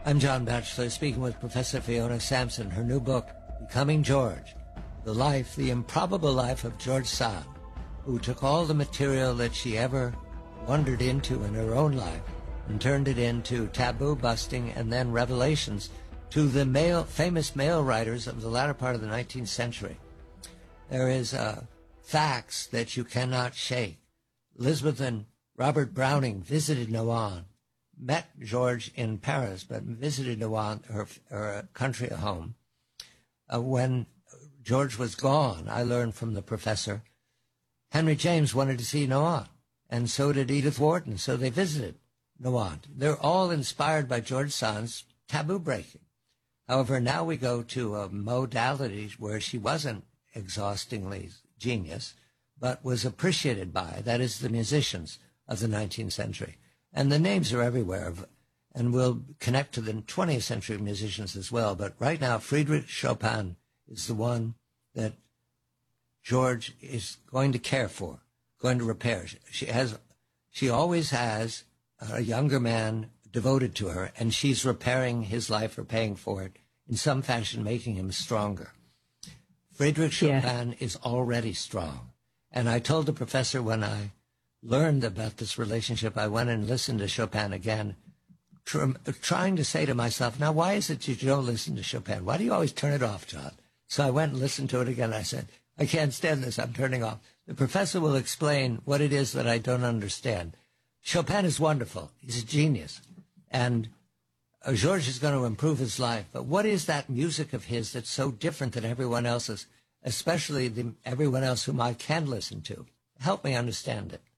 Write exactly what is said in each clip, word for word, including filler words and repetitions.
I'm John Batchelor, speaking with Professor Fiona Sampson. Her new book, Becoming George, The Life, the Improbable Life of George Sand, who took all the material that she ever wandered into in her own life and turned it into taboo busting and then revelations to the male, famous male writers of the latter part of the nineteenth century. There is uh, facts that you cannot shake. Elizabeth and Robert Browning visited Noan, met George in Paris, but visited Noan, her, her country home. Uh, when George was gone, I learned from the professor, Henry James wanted to see Noan, and so did Edith Wharton, so they visited Noan. They're all inspired by George Sand's taboo breaking. However, now we go to a modality where she wasn't exhaustingly genius, but was appreciated by, that is, the musicians of the nineteenth century. And the names are everywhere, and we'll connect to the twentieth century musicians as well. But right now, Friedrich Chopin is the one that George is going to care for, going to repair. She has, she always has a younger man devoted to her, and she's repairing his life or paying for it in some fashion, making him stronger. Friedrich Chopin yeah. is already strong. And I told the professor when I learned about this relationship, I went and listened to Chopin again, tr- trying to say to myself, now, why is it you don't listen to Chopin? Why do you always turn it off, John? So I went and listened to it again. I said, I can't stand this. I'm turning off. The professor will explain what it is that I don't understand. Chopin is wonderful. He's a genius. And uh, George is going to improve his life. But what is that music of his that's so different than everyone else's, especially the, everyone else whom I can listen to? Help me understand it.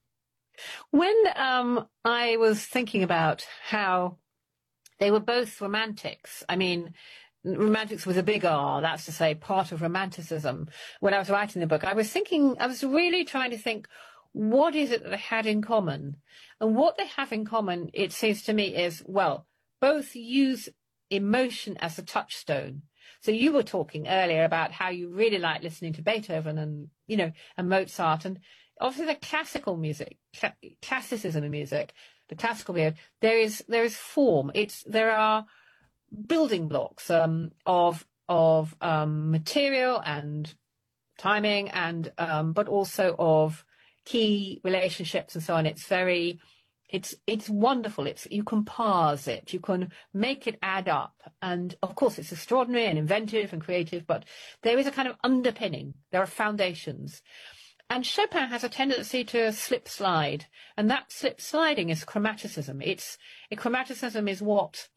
When um, I was thinking about how they were both romantics, I mean, romantics with a big R, that's to say part of romanticism. When I was writing the book, I was thinking, I was really trying to think, what is it that they had in common? And what they have in common, it seems to me, is, well, both use emotion as a touchstone. So you were talking earlier about how you really like listening to Beethoven and, you know, and Mozart, and obviously the classical music, cl- classicism in music, the classical period, there is, there is form. It's, there are building blocks, um, of, of, um, material and timing and, um, but also of key relationships and so on. It's very, it's, it's wonderful. It's, you can parse it. You can make it add up. And of course it's extraordinary and inventive and creative, but there is a kind of underpinning. There are foundations. And Chopin has a tendency to slip slide, and that slip sliding is chromaticism. It's a chromaticism is what,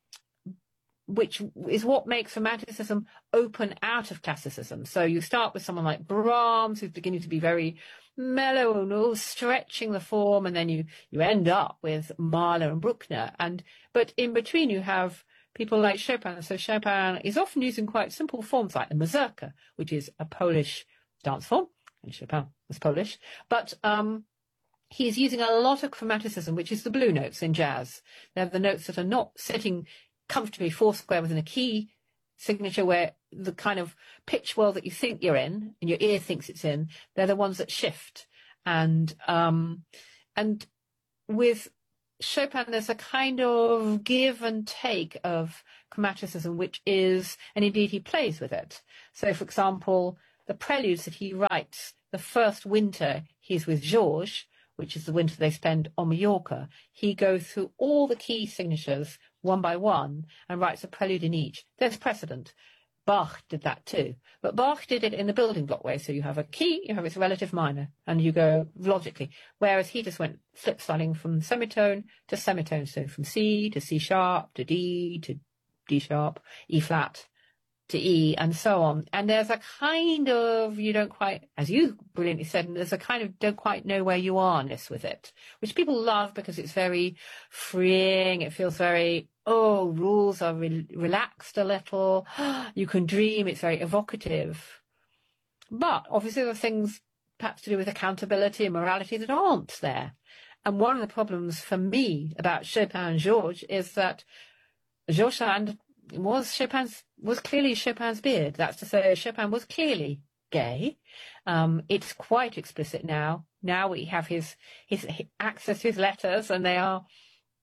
which is what makes romanticism open out of classicism. So you start with someone like Brahms, who's beginning to be very mellow and all stretching the form, and then you you end up with Mahler and Bruckner. And but in between you have people like Chopin. So Chopin is often using quite simple forms like the mazurka, which is a Polish dance form. And Chopin was Polish, but um, he's using a lot of chromaticism, which is the blue notes in jazz. They're the notes that are not sitting comfortably four square within a key signature where the kind of pitch world that you think you're in and your ear thinks it's in, they're the ones that shift. And um, and with Chopin, there's a kind of give and take of chromaticism, which is, and indeed he plays with it. So, for example, the preludes that he writes, the first winter he's with Georges, which is the winter they spend on Mallorca, he goes through all the key signatures one by one and writes a prelude in each. There's precedent. Bach did that too. But Bach did it in the building block way. So you have a key, you have its relative minor, and you go logically. Whereas he just went flip sliding from semitone to semitone. So from C to C sharp to D to D sharp, E flat to E, and so on. And there's a kind of, you don't quite, as you brilliantly said, there's a kind of don't quite know where you are-ness with it, which people love because it's very freeing. It feels very, oh, rules are re- relaxed a little. You can dream. It's very evocative. But obviously there are things perhaps to do with accountability and morality that aren't there. And one of the problems for me about Chopin and Georges is that Georges Sand was Chopin's was clearly Chopin's beard. That's to say, Chopin was clearly gay. Um, it's quite explicit now. Now we have his his access to his letters, and they are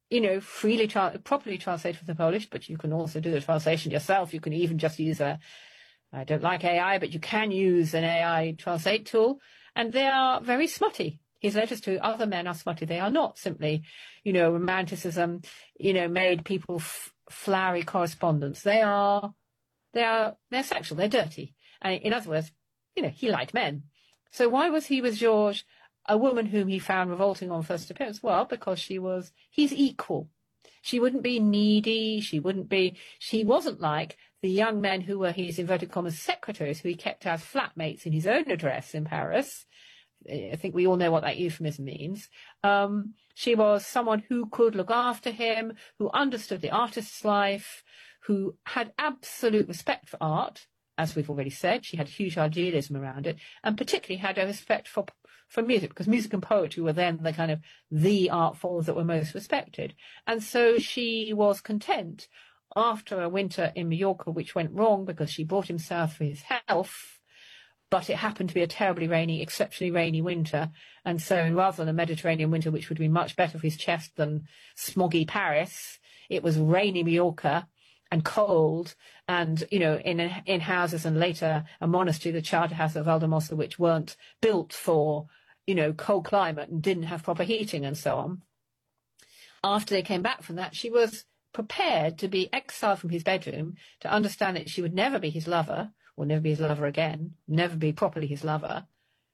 you know, freely, tra- properly translated from the Polish, but you can also do the translation yourself. You can even just use a, I don't like A I, but you can use an A I translate tool, and they are very smutty. His letters to other men are smutty. They are not simply, you know, romanticism, you know, made people f- flowery correspondence. They are, they are, they're sexual. They're dirty. And in other words, you know, he liked men. So why was he with Georges, a woman whom he found revolting on first appearance? Well, because she was, he's equal. She wouldn't be needy. She wouldn't be, she wasn't like the young men who were his inverted commas secretaries, who he kept as flatmates in his own address in Paris. I think we all know what that euphemism means. Um, she was someone who could look after him, who understood the artist's life, who had absolute respect for art, as we've already said. She had huge idealism around it, and particularly had a respect for for music, because music and poetry were then the kind of the art forms that were most respected. And so she was content after a winter in Mallorca, which went wrong because she brought him south for his health, but it happened to be a terribly rainy, exceptionally rainy winter. And so rather than a Mediterranean winter, which would be much better for his chest than smoggy Paris, it was rainy Mallorca and cold, and, you know, in in houses, and later a monastery, the charter house of Valdemossa, which weren't built for, you know, cold climate and didn't have proper heating and so on. After they came back from that, she was prepared to be exiled from his bedroom, to understand that she would never be his lover, or never be his lover again, never be properly his lover,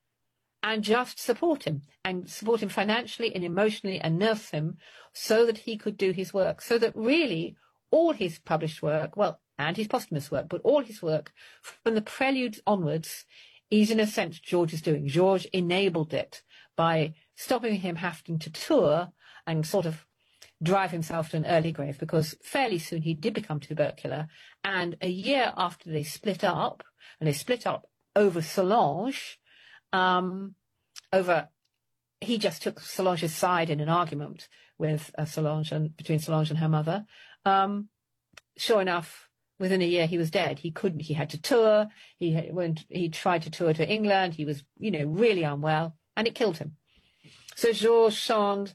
and just support him, and support him financially and emotionally, and nurse him so that he could do his work, so that really all his published work, well, and his posthumous work, but all his work from the Preludes onwards is, in a sense, George's doing. George enabled it by stopping him having to tour and sort of drive himself to an early grave, because fairly soon he did become tubercular. And a year after they split up, and they split up over Solange, um, over, he just took Solange's side in an argument with uh, Solange, and between Solange and her mother. Um, sure enough, within a year he was dead. He couldn't, he had to tour. He had, went, he tried to tour to England. He was, you know, really unwell, and it killed him. So Georges Sand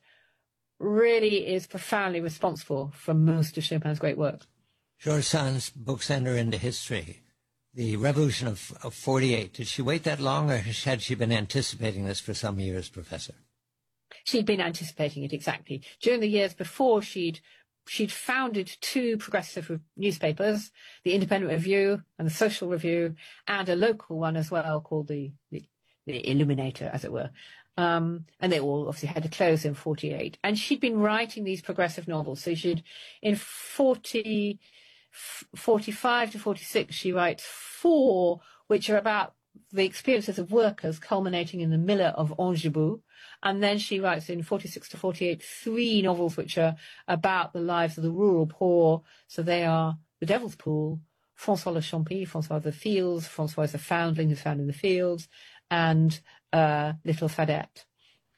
really is profoundly responsible for most of Chopin's great work. Georges Sand's books enter into history. The Revolution of, of forty-eight, did she wait that long, or had she been anticipating this for some years, Professor? She'd been anticipating it, exactly. During the years before, she'd she'd founded two progressive newspapers, the Independent Review and the Social Review, and a local one as well called the, the, the Illuminator, as it were. Um, and they all obviously had to close in forty-eight. And she'd been writing these progressive novels. So she'd, in forty, forty-five to forty-six, she writes four, which are about the experiences of workers, culminating in The Miller of Angibault. And then she writes in forty-six to forty-eight, three novels which are about the lives of the rural poor. So they are The Devil's Pool, François Le Champy, François of the Fields, François is a foundling who's found in the fields, and uh, Little Fadette.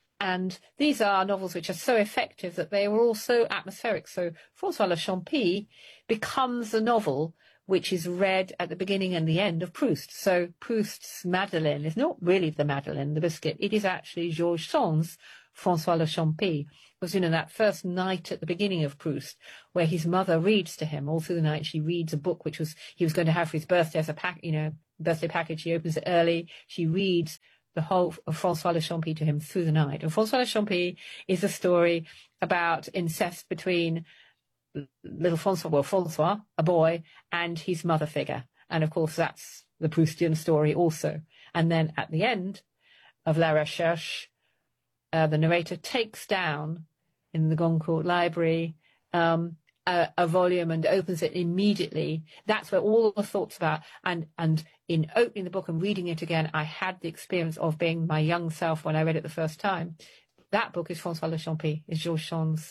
And these are novels which are so effective that they were all so atmospheric. So François Le Champy becomes a novel which is read at the beginning and the end of Proust. So Proust's Madeleine is not really the Madeleine, the biscuit. It is actually Georges Sand's François Le Champy. It was, you know, that first night at the beginning of Proust, where his mother reads to him all through the night. She reads a book which was he was going to have for his birthday as a pack, you know, birthday package. She opens it early. She reads the whole of François Le Champy to him through the night. And François Le Champy is a story about incest between little Francois, well, Francois, a boy, and his mother figure. And of course, that's the Proustian story also. And then at the end of La Recherche, uh, the narrator takes down in the Goncourt Library um, a, a volume and opens it immediately. That's where all the thoughts about, and, and in opening the book and reading it again, I had the experience of being my young self when I read it the first time. That book is François Le Champy, is Georges Sand's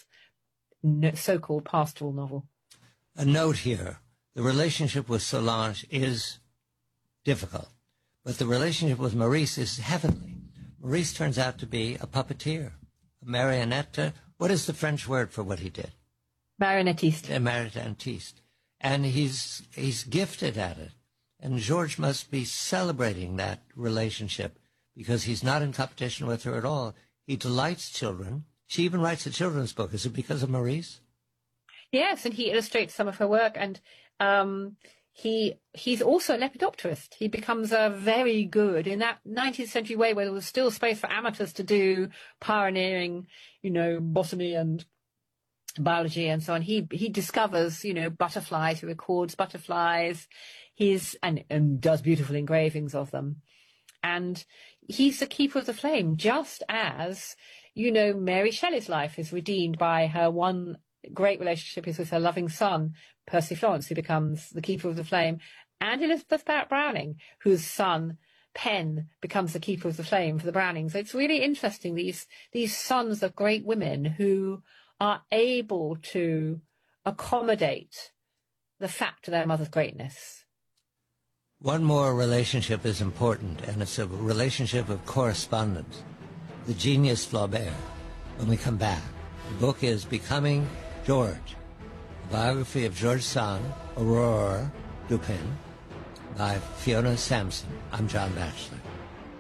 so-called pastoral novel. A note here, the relationship with Solange is difficult, but the relationship with Maurice is heavenly. Maurice turns out to be a puppeteer, a marionette. What is the French word for what he did? Marionettiste. A marionettiste. And he's, he's gifted at it. And Georges must be celebrating that relationship because he's not in competition with her at all. He delights children. She even writes a children's book. Is it because of Maurice? Yes, and he illustrates some of her work, and um, he he's also a lepidopterist. He becomes a very good, in that nineteenth century way where there was still space for amateurs to do pioneering, you know, botany and biology and so on. He he discovers, you know, butterflies. He records butterflies. He's and, and does beautiful engravings of them. And he's the keeper of the flame, just as, you know, Mary Shelley's life is redeemed by her one great relationship is with her loving son, Percy Florence, who becomes the keeper of the flame, and Elizabeth Barrett Browning, whose son, Pen, becomes the keeper of the flame for the Brownings. So it's really interesting, these these sons of great women who are able to accommodate the fact of their mother's greatness. One more relationship is important, and it's a relationship of correspondence. The genius Flaubert. When we come back, the book is Becoming George, a biography of George Sand, Aurore Dupin, by Fiona Sampson. I'm John Batchelor.